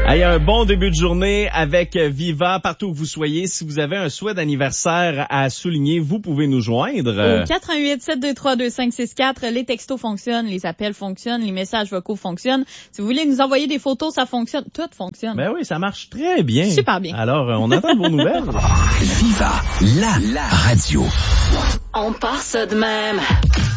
Hey, un bon début de journée avec Viva partout où vous soyez. Si vous avez un souhait d'anniversaire à souligner, vous pouvez nous joindre. Au 418-723-2564, les textos fonctionnent, les appels fonctionnent, les messages vocaux fonctionnent. Si vous voulez nous envoyer des photos, ça fonctionne. Tout fonctionne. Ben oui, ça marche très bien. Super bien. Alors, on attend vos nouvelles. Viva la radio. On part ça de même.